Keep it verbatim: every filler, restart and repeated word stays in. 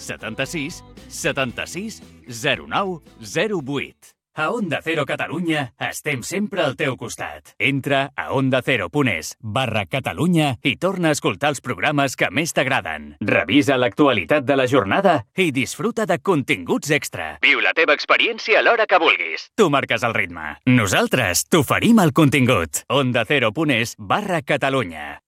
setanta-sis setanta-sis zero nou zero vuit. A Onda Cero Catalunya estem sempre al teu costat. Entra a ondacero.es barra Catalunya i torna a escoltar els programes que més t'agraden. Revisa l'actualitat de la jornada i disfruta de continguts extra. Viu la teva experiència a l'hora que vulguis. Tu marques el ritme. Nosaltres t'oferim el contingut. ondacero.es barra Catalunya.